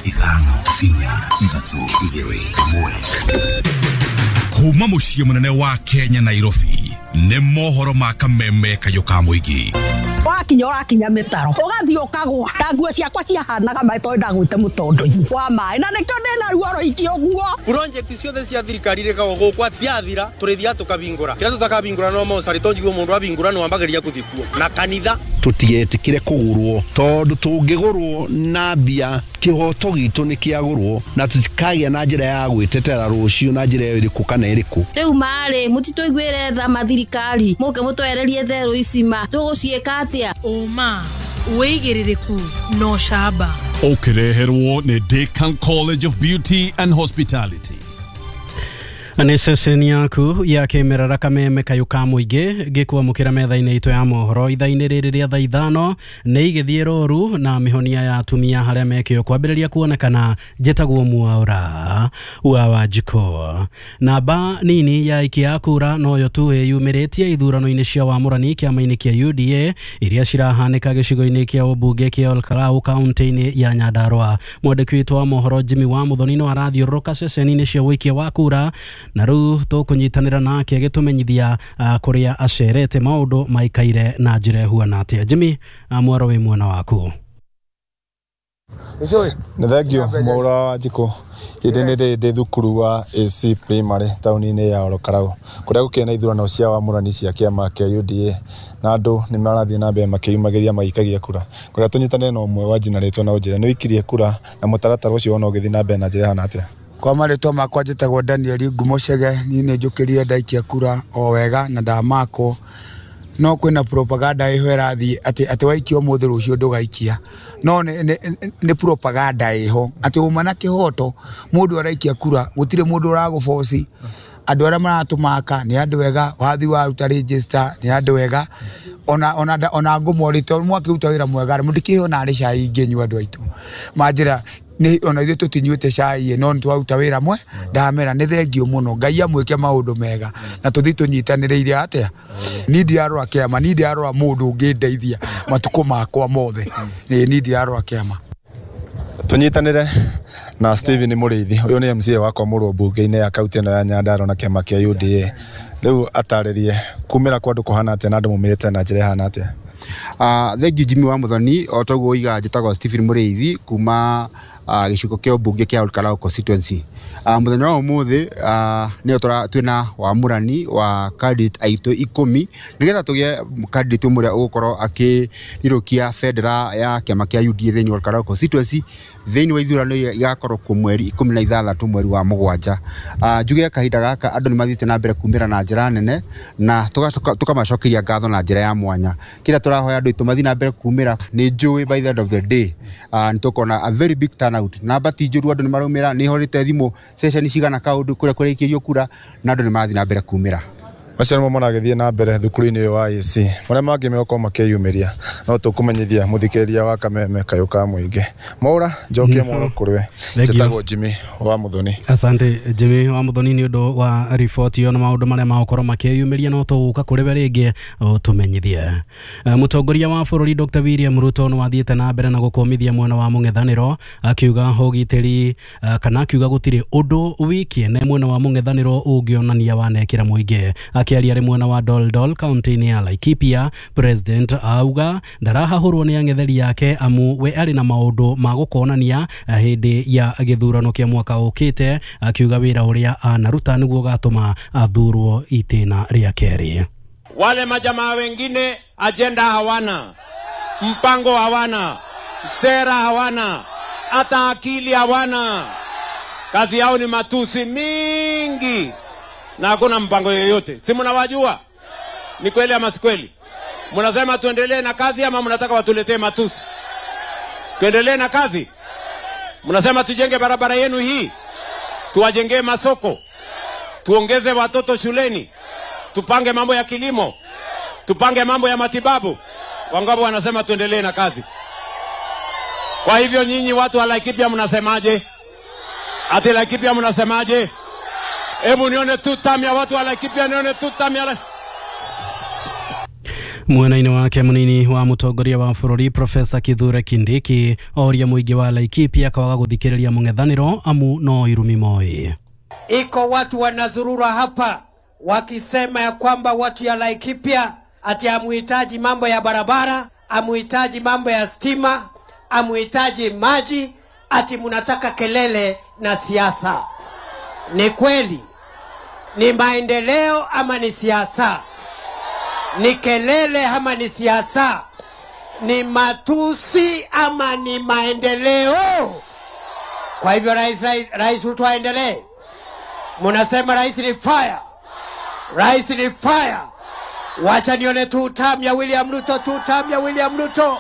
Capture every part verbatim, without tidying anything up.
ithano inya ithatũ igĩrĩ ĩmwe. Kuma muciĩ munene wa Kenya Nairobi nĩ mohoro ma kameme kayo ka mũingĩ. Wakinya ũrakinya mĩtaro ũgathiĩ ũkagwa ta nguo ciakwa ciahanaga maitho ndagwĩte mũtondo-inĩ wa maĩ na nĩkĩo ndĩna ruo rũingĩ ũguo. Project ciothe cia thirikari rĩkagwo gũkũ ciathira tũrĩthia tũkabingũra kĩrĩa tũtakabingũra no mosari tonjigwo mũndũ abingũra no ambagĩria gũthikuo na kanitha tũtigetikire kũgũrwo tondũ tũngĩgũrwo na mbia kĩhoto gitũ nĩ kĩagũrwo na tũtikagĩa na njĩra ya gwĩtetera rũciũ na njĩra ĩrĩkũ kana ĩrĩkũ. Rĩu marĩ mũtitũiguĩre tha mathirikari mũke mũtwererie therũ icima tũgũciĩka atĩa ũma wĩigĩrĩrĩku no shamba ũkĩreherwo nĩ Deakin College of Beauty and Hospitality. Nĩ ceceni yaku ya kĩmerera kameme kayo ka mũingĩ ngĩkwamũkĩra metha-inĩ itũ ya mohoro itha-inĩ rĩrĩ rĩa thaa ithano nĩ igĩthiĩ roru na mĩhonia ya atumia harĩa mekĩo kwambĩrĩria kuonekana njĩtagwo Mwaũra wa Wanjikũ. Namba nini ya ikia kura noyo tu yumĩrĩtie ithurano-inĩ cia wamũrani kĩama-inĩ kĩa U D A iria cirahanĩka gĩcigo-inĩ kĩa ũmbunge kĩa Olkalau kaunti-inĩ ya Nyandarua. Mwandĩki witũ wa mohoro Jimmy wa Muthoni no arathiũrũrũka ceceni-inĩ cia wĩikia wa kura na rĩu tũkũnyitanĩra nake agĩtũmenyithia kũrĩa acerete maũndũ maikaire na njĩra huana atĩa. Jimmy, mwaro wĩ mwena waku. Nĩ thengio Mwaũra wa Wanjikũ hĩndĩ nĩ ndĩ thukuru wa A C Primary taũni-inĩ ya Olkalau kũrĩa gũkĩna ithurano cia wamũrani cia kĩama kĩa U D A na andũ nĩ marathiĩ na mbere makĩyumagĩria magĩikagia kura kũrĩa tũnyitanĩre na ũmwe wa njinarĩtwo na ũnjĩra nĩ wĩkirie kura na mũtaratara ũcio ona ũgĩthiĩ na mbere na njĩra hana atĩa. Kwa marĩtwa makwa njĩtagwo Daniel Ngumo Chege niĩ nĩ njũkĩrire ndaikia kura o wega na ndamakwo no kwĩna propaganda ĩho ĩrathiĩ atĩ atĩ waikia ũmũthĩ rũciũ ndũgaikia no nĩ propaganda ĩho atĩ uma na kĩhoto mũndũ araikia kura gũtirĩ mũndũ ũragũboci andũ arĩa maratũmaka nĩ andũ wega wathi waruta register nĩ andũ wega ona ona ona ngũmorĩte mwakĩruta wĩra mwega mũndĩkĩho na arĩ cai ingĩnyua andũ aitũ manjĩra ni ona ithuĩ tũtinyuĩte cai no twaruta wĩra mwe ndamera nĩ thengio mũno Ngai amwĩke maũndũ mega na tũthi tũnyitanĩrĩire atĩa ni ndiarora kĩama ni ndiarora mũndũ ũngĩndeithia matukũ makwa mothe ni ndiarora kĩama. Tũnyitanĩre na Steven Mũrĩithi ũyũ nĩ M C A wakwa mũrũ mbunge-inĩ ya kaunti ĩno ya Nyandarua na kĩama kĩa U D A rĩu atarĩrie kumĩra kwa andũ kũhana atĩa na andũ mumĩrĩte na njĩra hana atĩa. Ah, thank you Jimmy wa Muthoni otoguo iga njĩtagwo Stephen Mũrĩithi kuma gĩcigo kĩa ũmbunge kĩa Olkalau constituency. Mũthenya wa ũmũthĩ nĩ tũra twĩna wamũrani wa candidate aitũ ikũmi nĩgetha tũgĩe candidate ũmwe ũgũkorwo akĩrirũkia bendera ya kĩama kĩa U D A thĩinĩ wa Olkalau constituency thĩinĩ wa ithurano iria igakorwo ku mweri ikũmi na ithathatũ mweri wa mũgwanja. Njuge kahinda gaka andũ nĩ mathiĩte na mbere kumĩra na njĩra nene na tũkamacokeria ngatho na njĩra ya mwanya. Kĩrĩa tũrahoya andũ aitũ mathiĩ na mbere kumĩra nĩ njũĩ by the end of the day nĩ tũkona a very big turnout na bati njũru andũ nĩ maraumĩra nĩ horete thimũ session cigana kaũndũ kũrĩa kũrĩkĩrio kura na andũ nĩ marathiĩ na mbere kumĩra. Macio nĩmo maragĩthiĩ na mbere thukuru-inĩ ũyũ wa A C marĩa mangĩ megũkorwo makĩyumĩria no tũkũmenyithia mũthikĩrĩria wa kameme kayo ka mũingĩ. Mwaũra njokie mũno kũrĩ we njĩtagwo Jimmy wa Muthoni. Asante Jimmy wa Muthoni nĩ ũndũ wa report yo na maũndũ marĩa magũkorwo makĩyumĩria no tũgũka kũrĩ we rĩngĩ tũmenyithie. Mũtongoria wa bũrũri Doctor William Ruto nĩ wathiĩte na mbere na gũkũmithia mwena wa mũng'ethanĩro akiuga ũgitĩri kana akiuga gũtirĩ ũndũ wikie na mwena wa mũng'ethanĩro ũngĩonania wanekĩra mũingĩ. Akiaria rĩ mwena wa Doldol kaunti-inĩ ya Laikipia President auga ndarahahũrwo nĩ ang'etheri yake amu we arĩ na maũndũ ma gũkonania hĩndĩ ya gĩthurano kĩa mwaka ũkĩte akiuga wĩra ũrĩa anaruta nĩguo gatũma athurwo itĩna rĩa kerĩ. Wale majamaa wengine agenda hawana, mpango hawana, sera hawana, hata akili hawana. Kazi yao ni matusi mingi na hakuna mpango yoyote. Si mnawajua? Ni kweli ama si kweli? Mnasema tuendelee na kazi ama mnataka watuletee matusi? Tuendelee na kazi? Mnasema tujenge barabara yenu hii? Tuwajengee masoko? Tuongeze watoto shuleni? Tupange mambo ya kilimo? Tupange mambo ya matibabu? Wangapo wanasema tuendelee na kazi. Kwa hivyo nyinyi watu wa Laikipia mnasemaje? Ati Laikipia mnasemaje? Hebu nione tu tamia watu wa Laikipia, nione tu tamia. Mwena-inĩ wake munini wa mutongoria wa bururi Profesa Kithure Kindiki oria muingi wa Laikipia akawaga guthikiriria mung'ethaniro amu no irumi moi. Iko watu wanazurura hapa wakisema ya kwamba watu ya Laikipia ati amuhitaji mambo ya barabara, amuhitaji mambo ya stima, amuhitaji maji, ati munataka kelele na siasa. Ni kweli? Ni maendeleo ama ni siasa? Ni kelele ama ni siasa? Ni matusi ama ni maendeleo? Kwa hivyo rais, rais, rais Ruto aendelee. Munasema rais ni fire. Rais ni fire. Wacha nione tu tam ya William Ruto, tu tam ya William Ruto.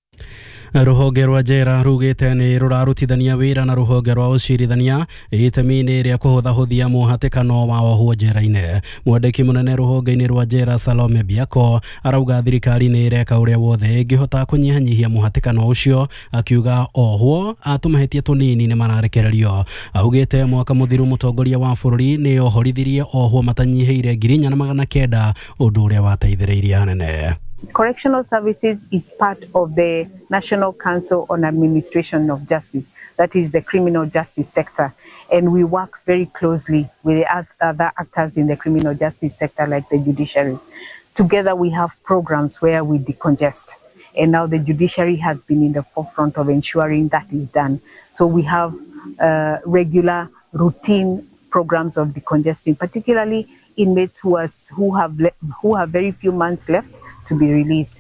Ruhonge rwa njera rugite ni rurarutithania wira na ruhonge rwa ucirithania itemini ria kuhuthahuthia muhatikano wa ohwo njera-ini. Mwandiki munene ruhonge-ini rwa njera Salome Biako arauga thirikari ni ireka uria wothe ingihota kunyihanyihia muhatikano ucio, akiuga ohwo atumahitia tunini ni mararekererio. Augite mwaka muthiru mutongoria wa bururi ni ohorithirie ohwo matanyihiire ngiri inya na magana kenda undu uria wateithiriirie anene. Correctional Services is part of the National Council on Administration of Justice, that is the criminal justice sector, and we work very closely with the other actors in the criminal justice sector like the judiciary. Together we have programs where we decongest, and now the judiciary has been in the forefront of ensuring that is done. So we have uh, regular routine programs of decongesting, particularly inmates who, are, who, have, le who have very few months left to be released.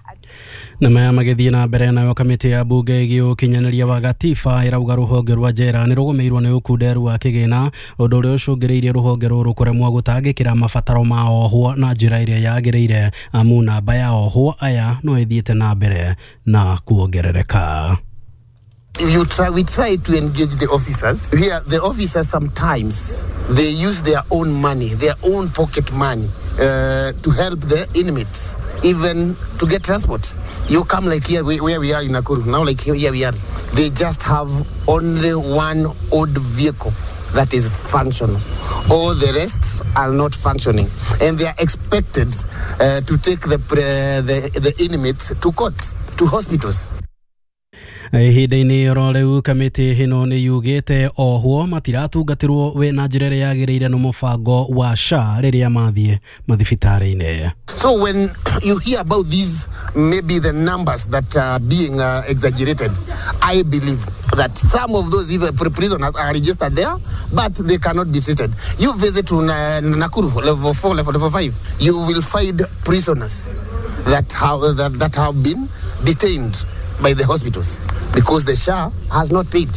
Na maya magithie na mbere nayo kamiti ya bunge igiukinyaniria wa gatiba irauga ruhonge rwa njera ni rugumirwo ni ukunderu wa kigina undu uria ucungiriirie ruhonge ruru kuremwo gutangikira mabataro ma ohwo na njira iria yagiriire amu namba ya ohwo aya no ithiite na mbere na kuongerereka. You try, we try to engage the officers. Here, the officers sometimes, they use their own money, their own pocket money uh, to help the inmates, even to get transport. You come like here, where we are in Nakuru, now like here, here we are. They just have only one old vehicle that is functional. All the rest are not functioning. And they are expected uh, to take the, uh, the, the inmates to courts, to hospitals. Ihinda-ini ro riu kamiti hino ni yugite ohwo matiratungatirwo we na njira iria yagiriire no mubango wa S H A riria mathie mathibitari-ini. So when you hear about these, maybe the numbers that are being uh, exaggerated, I believe that some of those even prisoners are registered there, but they cannot be treated. You visit to Nakuru, level four, level, level five, you will find prisoners that have, that, that have been detained by the hospitals because the S H A has not paid.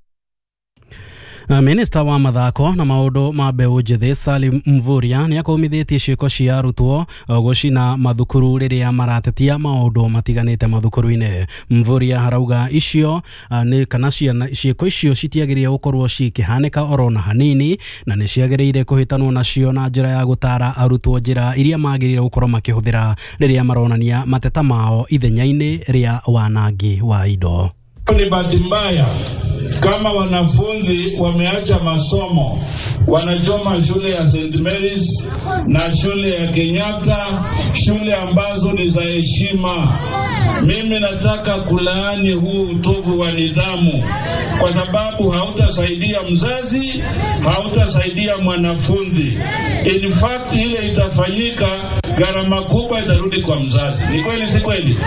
Minister wa mathako na maundu ma mbeu njithi Salim Mvurya ni akumithitie ciiko cia arutwo gucina mathukuru riria maratetia maundu matiganite mathukuru-ini. Mvurya harauga icio ni kana ciiko icio citiagiriire gukorwo cikihanika orona hanini na ni ciagiriire kuhitanwo nacio na njira ya gutara arutwo njira iria magiriire gukorwo makihuthira riria maronania mateta mao ithenya-ini ria wanangi wa indo. Ni bahati mbaya kama wanafunzi wameacha masomo, wanachoma shule ya Saint Mary's na shule ya Kenyatta, shule ambazo ni za heshima. Mimi nataka kulaani huu utovu wa nidhamu, kwa sababu hautasaidia mzazi, hautasaidia mwanafunzi. In fact, ile itafanyika, gharama kubwa itarudi kwa mzazi. Ni kweli si kweli?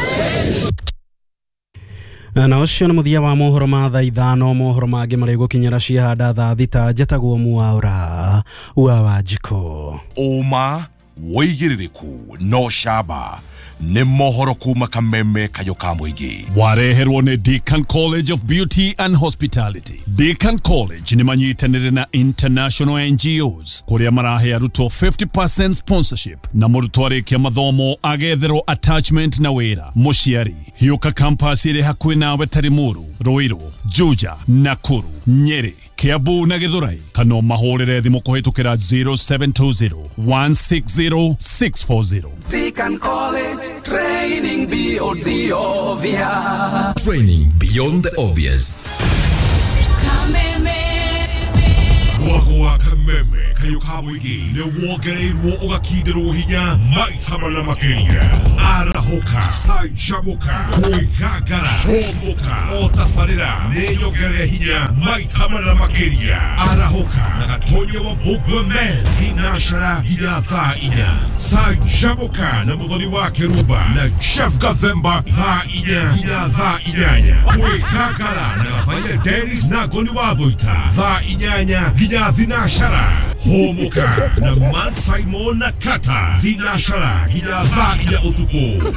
Na ucio na muthia wa mohoro ma thaa ithano mohoro mangĩ marĩ gũkinyĩra ciahanda thaa thita njatagwo Mwaura wa Wanjiko. Uma woigĩrĩrĩku no shaba nĩ mohoro kuma Kameme kayo ka mũingĩ. Wareherwo nĩ Deakin College of Beauty and Hospitality. Deakin College nĩ manyitanĩire na international N G Os kũrĩa marahe arutwo fifty percent sponsorship na mũrutwo arĩkia mathomo agetherwo attachment na wĩra. Mũciari hiũka campus ĩrĩ hakuhĩ nawe Tarimuru, Ruiru, Juja, Nakuru, Nyeri, Kiambu na Githurai. Kana mahũrĩre thimũ kũhĩtũkĩra zero seven two zero one six zero six four zero. Deakin College, training beyond the obvious. Training beyond the obvious. Kameme. Wagwa Kameme kayuka mwigi ne wogereirwo ugakindirwo hinya maita mana makeria arahoka sajamuka kuigagara homoka otafarira ne nyongere hinya maita mana makeria arahoka na gatonyo wa bugwe men thinashara ginya thaa inya sajamuka na muthoni wa keruba na chef gathemba thaa inya ginya thaa inyanya kuigagara na gathaya Dennis na goni wa thoita thaa inyanya ginya thinashara homoka na man Simon na kata thinashara ginya thaa inya utuko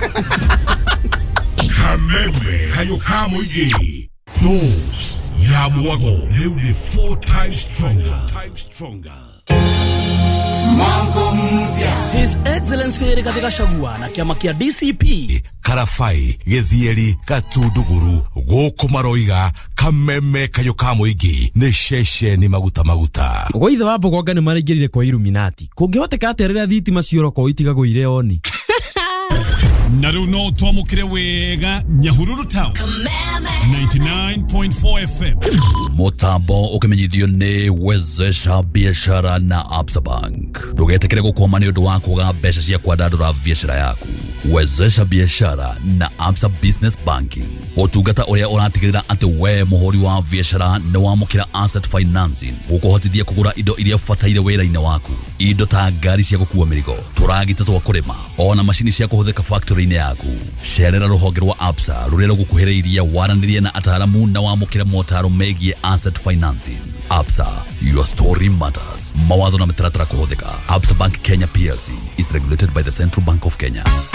kameme kayuka mwigi dose ya mwago leo ni four times stronger times stronger Mwango mpya. His Excellency Rigathi Gachagua na kiama kia D C P Karafai Githieri Gatunduguru Goko Maroiga Kameme Kayuka Mwigi ni sheshe ni maguta maguta Gwa ithe wa Bogonga ni maringirire kwa Illuminati kungihoteka aterera thitima cioroko itigago ire oni na riu no twamukire wega Nyahururu Town ninety-nine point four F M Mutambo ukimenyithio ni Wezesha Biashara na Absa Bank. Ndugetekere gukwama ni undu wa kuga mbeca cia kwandandura biashara yaku. Wezesha Biashara na Absa Business Banking. Utungata uria uratigirira ati we muhuri wa biashara ni wamukira asset financing gukuhotithia kugura indo iria fataire wira-ini waku. Indo ta ngari cia gukua mirigo, turagita twa kurima, ona mashini cia kuhuthika factory-ini yaku. Cerera ruhonge rwa Absa ruria rugukuhiriiria waranirie na ataramu na wamukira motaro megie asset financing. Absa, your story matters. Mawatho na mitaratara kuhuthika. Absa Bank Kenya P L C is regulated by the Central Bank of Kenya.